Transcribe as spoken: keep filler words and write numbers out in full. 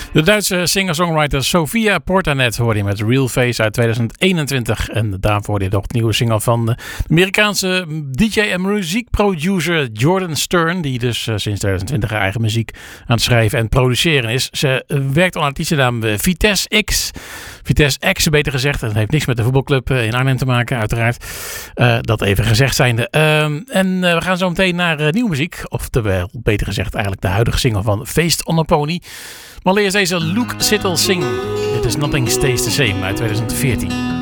De Duitse singer-songwriter Sophia Portanet hoorde je met Real Face uit tweeduizend eenentwintig. En daarvoor hoorde je nog het nieuwe single van de Amerikaanse D J en muziekproducer Jordan Stern. Die dus uh, sinds tweeduizend twintig haar eigen muziek aan het schrijven en produceren is. Ze uh, werkt onder artiestennaam uh, Vitesse X. Vitesse X, beter gezegd. Dat heeft niks met de voetbalclub uh, in Arnhem te maken, uiteraard. Uh, dat even gezegd zijnde. Uh, en uh, we gaan zo meteen naar uh, nieuwe muziek. Oftewel, beter gezegd, eigenlijk de huidige single van Feest on a Pony. Maar eerst deze Luke Sittle Sing. Dit is Nothing Stays the Same uit tweeduizend veertien.